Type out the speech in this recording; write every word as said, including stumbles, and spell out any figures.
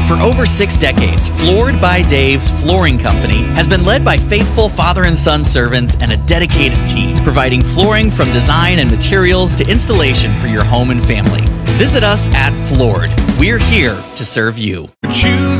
For over six decades, Floored by Dave's Flooring Company has been led by faithful father and son servants and a dedicated team, providing flooring from design and materials to installation for your home and family. Visit us at Floored. We're here to serve you. Choose